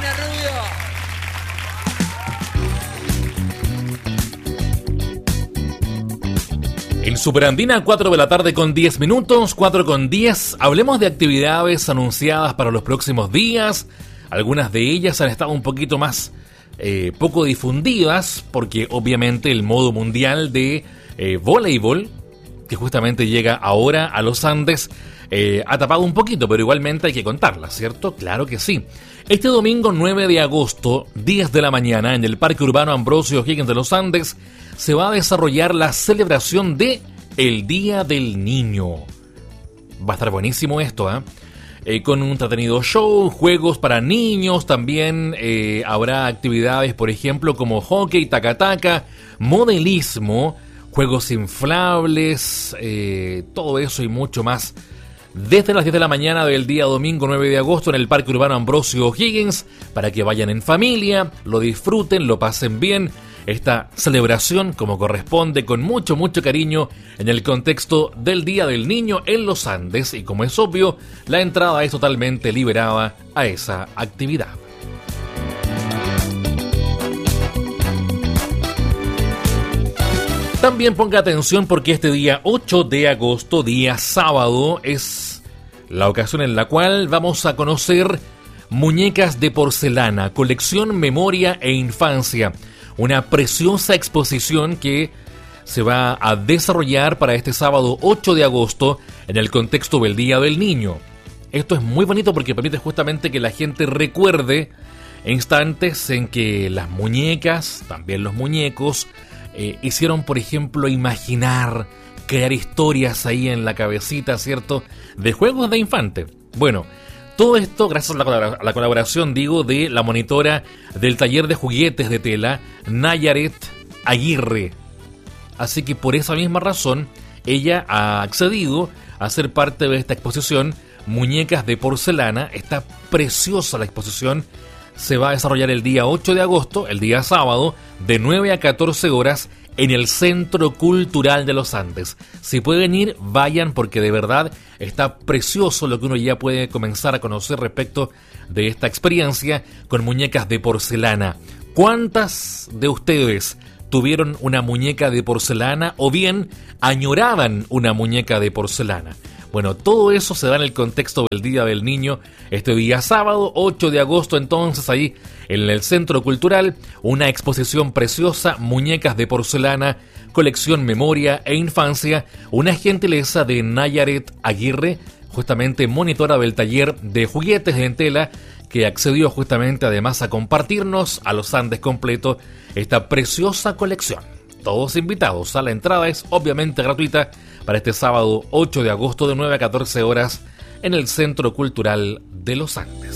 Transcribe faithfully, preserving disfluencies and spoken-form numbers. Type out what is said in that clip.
En Superandina, cuatro de la tarde con diez minutos, cuatro con diez. Hablemos de actividades anunciadas para los próximos días. Algunas de ellas han estado un poquito más eh, poco difundidas, porque obviamente el modo mundial de eh, voleibol, que justamente llega ahora a los Andes, eh, ha tapado un poquito, pero igualmente hay que contarla, ¿cierto? Claro que sí. Este domingo nueve de agosto, diez de la mañana, en el Parque Urbano Ambrosio O'Higgins de los Andes, se va a desarrollar la celebración de el Día del Niño. Va a estar buenísimo esto, ¿eh? Eh, con un entretenido show, juegos para niños, también eh, habrá actividades, por ejemplo, como hockey, taca-taca, modelismo, juegos inflables, eh, todo eso y mucho más. Desde las diez de la mañana del día domingo nueve de agosto en el Parque Urbano Ambrosio O'Higgins, para que vayan en familia, lo disfruten, lo pasen bien. Esta celebración, como corresponde, con mucho, mucho cariño, en el contexto del Día del Niño en los Andes, y como es obvio, la entrada es totalmente liberada a esa actividad. También ponga atención porque este día ocho de agosto, día sábado, es la ocasión en la cual vamos a conocer muñecas de porcelana, colección Memoria e Infancia. Una preciosa exposición que se va a desarrollar para este sábado ocho de agosto en el contexto del Día del Niño. Esto es muy bonito porque permite justamente que la gente recuerde instantes en que las muñecas, también los muñecos, eh, hicieron, por ejemplo, imaginar, crear historias ahí en la cabecita, ¿cierto?, de juegos de infante. Bueno, todo esto gracias a la, a la colaboración, digo, de la monitora del taller de juguetes de tela, Nayaret Aguirre. Así que por esa misma razón, ella ha accedido a ser parte de esta exposición, Muñecas de Porcelana. Está preciosa la exposición. Se va a desarrollar el día ocho de agosto, el día sábado, de nueve a catorce horas, en el Centro Cultural de los Andes. Si pueden ir, vayan, porque de verdad está precioso lo que uno ya puede comenzar a conocer respecto de esta experiencia con muñecas de porcelana. ¿Cuántas de ustedes tuvieron una muñeca de porcelana o bien añoraban una muñeca de porcelana? Bueno, todo eso se da en el contexto del Día del Niño, este día sábado, ocho de agosto, entonces ahí en el Centro Cultural, una exposición preciosa, muñecas de porcelana, colección Memoria e Infancia, una gentileza de Nayaret Aguirre, justamente monitora del taller de juguetes en tela, que accedió justamente además a compartirnos a los Andes completo esta preciosa colección. Todos invitados, a la entrada es obviamente gratuita para este sábado ocho de agosto de nueve a catorce horas en el Centro Cultural de los Andes.